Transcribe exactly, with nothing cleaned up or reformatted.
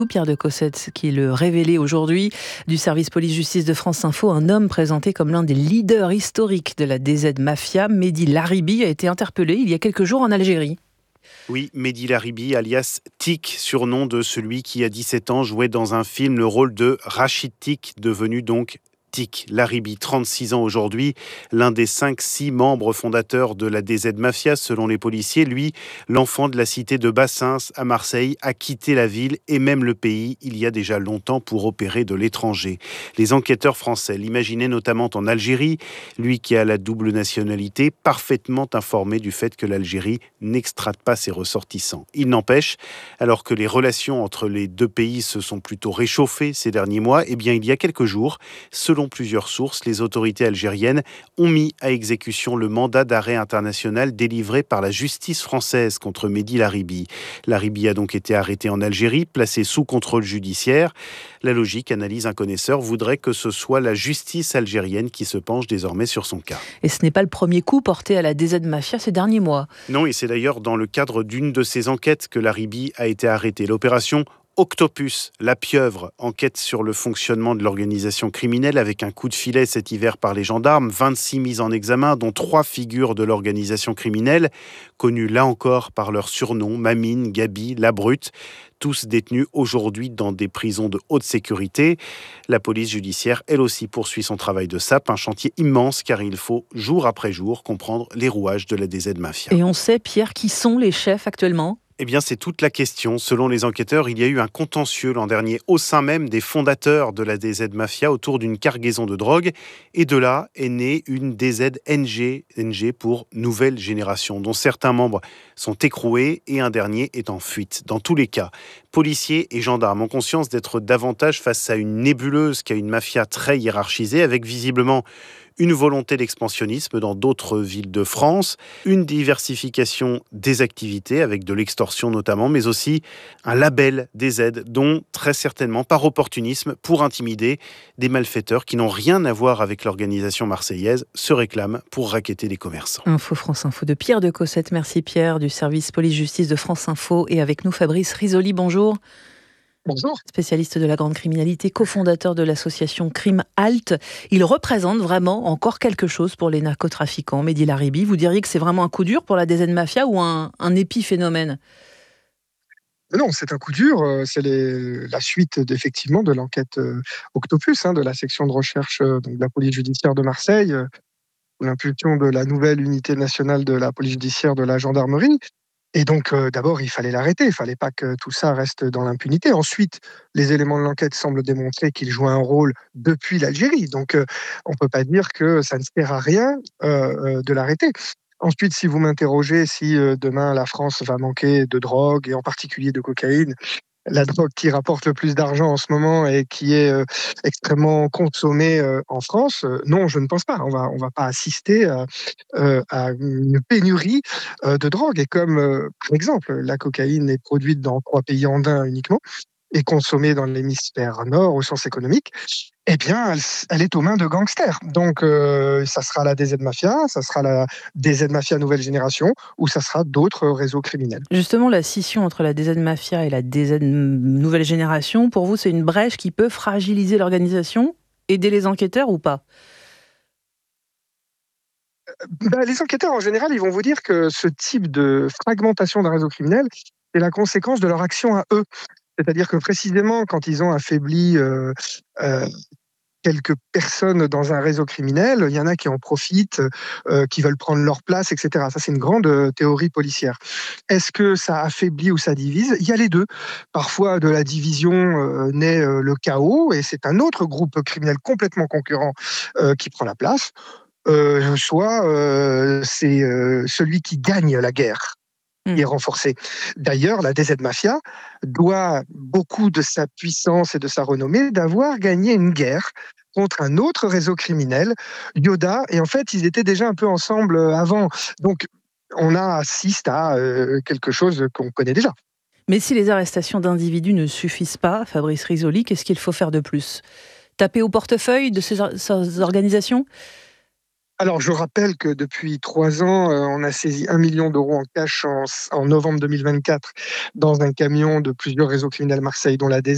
Pierre de Cossette, qui le révélait aujourd'hui du service police-justice de France Info, un homme présenté comme l'un des leaders historiques de la D Z Mafia, Mehdi Laribi, a été interpellé il y a quelques jours en Algérie. Oui, Mehdi Laribi, alias Tic, surnom de celui qui, à dix-sept ans, jouait dans un film le rôle de Rachid Tic, devenu donc Tic Laribi, trente-six ans aujourd'hui, l'un des cinq six membres fondateurs de la D Z Mafia, selon les policiers. Lui, l'enfant de la cité de Bassins à Marseille, a quitté la ville et même le pays il y a déjà longtemps pour opérer de l'étranger. Les enquêteurs français l'imaginaient notamment en Algérie, lui qui a la double nationalité, parfaitement informé du fait que l'Algérie n'extrade pas ses ressortissants. Il n'empêche, alors que les relations entre les deux pays se sont plutôt réchauffées ces derniers mois, eh bien il y a quelques jours, selon plusieurs sources, les autorités algériennes ont mis à exécution le mandat d'arrêt international délivré par la justice française contre Mehdi Laribi. Laribi a donc été arrêté en Algérie, placé sous contrôle judiciaire. La logique, analyse un connaisseur, voudrait que ce soit la justice algérienne qui se penche désormais sur son cas. Et ce n'est pas le premier coup porté à la D Z Mafia ces derniers mois. Non, et c'est d'ailleurs dans le cadre d'une de ces enquêtes que Laribi a été arrêté. L'opération Octopus, la pieuvre, enquête sur le fonctionnement de l'organisation criminelle avec un coup de filet cet hiver par les gendarmes, vingt-six mises en examen, dont trois figures de l'organisation criminelle, connues là encore par leurs surnoms, Mamine, Gabi, La Brute, tous détenus aujourd'hui dans des prisons de haute sécurité. La police judiciaire, elle aussi, poursuit son travail de sape, un chantier immense car il faut, jour après jour, comprendre les rouages de la D Z Mafia. Et on sait, Pierre, qui sont les chefs actuellement ? Eh bien, c'est toute la question. Selon les enquêteurs, il y a eu un contentieux l'an dernier au sein même des fondateurs de la D Z Mafia autour d'une cargaison de drogue. Et de là est née une D Z N G, N G pour Nouvelle Génération, dont certains membres sont écroués et un dernier est en fuite. Dans tous les cas, policiers et gendarmes ont conscience d'être davantage face à une nébuleuse qu'à une mafia très hiérarchisée, avec visiblement une volonté d'expansionnisme dans d'autres villes de France, une diversification des activités avec de l'extorsion notamment, mais aussi un label des aides dont très certainement par opportunisme pour intimider des malfaiteurs qui n'ont rien à voir avec l'organisation marseillaise se réclament pour racketter les commerçants. Info France Info de Pierre de Cossette. Merci Pierre du service police-justice de France Info et avec nous Fabrice Risoli. Bonjour. Bonjour. Spécialiste de la grande criminalité, cofondateur de l'association Crime Halt. Il représente vraiment encore quelque chose pour les narcotrafiquants. Mehdi Laribi, vous diriez que c'est vraiment un coup dur pour la D Z Mafia ou un, un épiphénomène ? Non, c'est un coup dur. C'est les, la suite effectivement de l'enquête euh, Octopus, hein, de la section de recherche euh, donc, de la police judiciaire de Marseille, euh, sous l'impulsion de la nouvelle unité nationale de la police judiciaire de la gendarmerie. Et donc, euh, d'abord, il fallait l'arrêter. Il ne fallait pas que tout ça reste dans l'impunité. Ensuite, les éléments de l'enquête semblent démontrer qu'il joue un rôle depuis l'Algérie. Donc, euh, on ne peut pas dire que ça ne sert à rien euh, euh, de l'arrêter. Ensuite, si vous m'interrogez si euh, demain la France va manquer de drogue, et en particulier de cocaïne, la drogue qui rapporte le plus d'argent en ce moment et qui est euh, extrêmement consommée euh, en France, euh, non, je ne pense pas. On va, on va pas assister à, euh, à une pénurie euh, de drogue. Et comme, euh, par exemple, la cocaïne est produite dans trois pays andins uniquement et consommée dans l'hémisphère nord au sens économique, eh bien, elle, elle est aux mains de gangsters. Donc, euh, ça sera la D Z Mafia, ça sera la D Z Mafia Nouvelle Génération, ou ça sera d'autres réseaux criminels. Justement, la scission entre la D Z Mafia et la D Z Nouvelle Génération, pour vous, c'est une brèche qui peut fragiliser l'organisation, aider les enquêteurs ou pas ? Ben, les enquêteurs, en général, ils vont vous dire que ce type de fragmentation d'un réseau criminel est la conséquence de leur action à eux. C'est-à-dire que précisément, quand ils ont affaibli euh, euh, quelques personnes dans un réseau criminel, il y en a qui en profitent, euh, qui veulent prendre leur place, et cetera. Ça, c'est une grande euh, théorie policière. Est-ce que ça affaiblit ou ça divise ? Il y a les deux. Parfois, de la division euh, naît euh, le chaos, et c'est un autre groupe criminel complètement concurrent euh, qui prend la place. Euh, soit euh, c'est euh, celui qui gagne la guerre qui est renforcé. D'ailleurs, la D Z Mafia doit beaucoup de sa puissance et de sa renommée d'avoir gagné une guerre contre un autre réseau criminel, Yoda, et en fait, ils étaient déjà un peu ensemble avant. Donc, on a assiste à euh, quelque chose qu'on connaît déjà. Mais si les arrestations d'individus ne suffisent pas, Fabrice Risoli, qu'est-ce qu'il faut faire de plus ? Taper au portefeuille de ces, ces organisations ? Alors, je rappelle que depuis trois ans, euh, on a saisi un million d'euros en cash en, en novembre deux mille vingt-quatre dans un camion de plusieurs réseaux criminels Marseille, dont la D Z